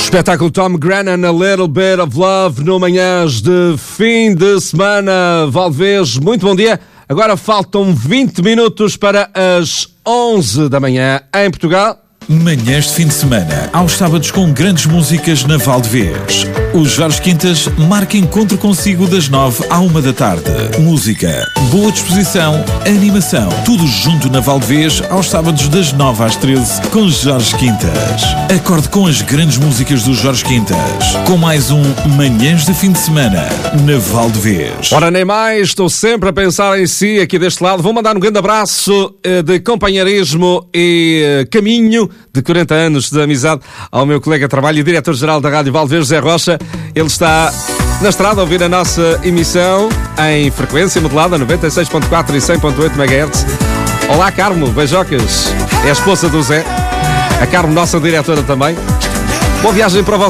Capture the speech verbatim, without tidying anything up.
Espetáculo Tom Grennan, A Little Bit of Love, no manhãs de fim de semana. Valdevez, muito bom dia. Agora faltam vinte minutos para as onze da manhã em Portugal. Manhãs de fim de semana, aos sábados com grandes músicas na Valdevez. O Jorge Quintas marca encontro consigo das nove à uma da tarde. Música, boa disposição, animação, tudo junto na Valdevez, aos sábados das nove às treze, com Jorge Quintas. Acorde com as grandes músicas do Jorge Quintas, com mais um Manhãs de fim de semana na Valdevez. Ora, nem mais, estou sempre a pensar em si aqui deste lado. Vou mandar um grande abraço eh, de companheirismo e eh, caminho de quarenta anos de amizade ao meu colega de trabalho e diretor-geral da Rádio Valdevez, José Rocha. Ele está na estrada a ouvir a nossa emissão em frequência modulada, noventa e seis ponto quatro e cem ponto oito megahertz. Olá, Carmo, beijocas. É a esposa do Zé. A Carmo, nossa diretora também. Boa viagem para você.